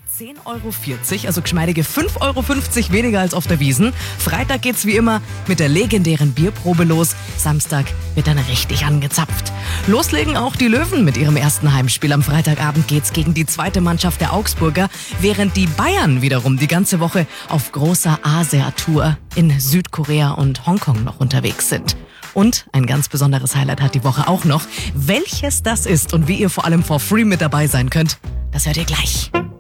10,40 €, also geschmeidige 5,50 € weniger als auf der Wiesn. Freitag geht's wie immer mit der legendären Bierprobe los. Samstag wird dann richtig angezapft. Loslegen auch die Löwen mit ihrem ersten Heimspiel. Am Freitagabend geht's gegen die zweite Mannschaft der Augsburger, während die Bayern wiederum die ganze Woche auf großer Asia-Tour in Südkorea und Hongkong noch unterwegs sind. Und ein ganz besonderes Highlight hat die Woche auch noch. Welches das ist und wie ihr vor allem for free mit dabei sein könnt, das hört ihr gleich.